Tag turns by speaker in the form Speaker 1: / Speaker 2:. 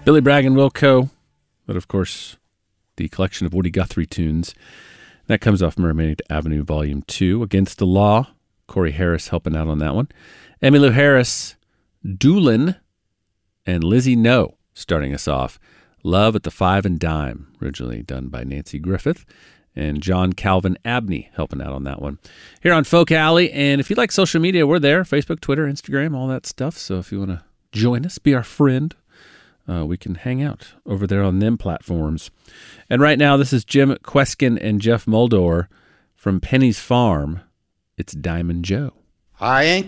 Speaker 1: Billy Bragg and Wilco, but of course, the collection of Woody Guthrie tunes. That comes off Mermaid Avenue Volume 2. Against the Law, Corey Harris helping out on that one. Emmylou Harris, Doolin, and Lizzie No starting us off. Love at the Five and Dime, originally done by Nancy Griffith. And John Calvin Abney helping out on that one. Here on Folk Alley, and if you like social media, we're there. Facebook, Twitter, Instagram, all that stuff. So if you want to join us, be our friend, we can hang out over there on them platforms. And right now, this is Jim Kweskin and Jeff Muldor from Penny's Farm. It's Diamond Joe.
Speaker 2: I ain't